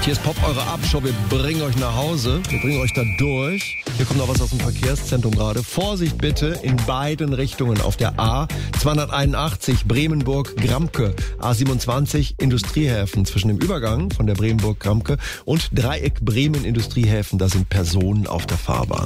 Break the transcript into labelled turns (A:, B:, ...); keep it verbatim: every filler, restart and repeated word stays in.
A: Hier ist Pop, eure Abendshow. Wir bringen euch nach Hause. Wir bringen euch da durch. Hier kommt noch was aus dem Verkehrszentrum gerade. Vorsicht bitte in beiden Richtungen auf der A zweihunderteinundachtzig Bremenburg-Gramke, A siebenundzwanzig Industriehäfen zwischen dem Übergang von der Bremenburg-Gramke und Dreieck Bremen-Industriehäfen. Da sind Personen auf der Fahrbahn.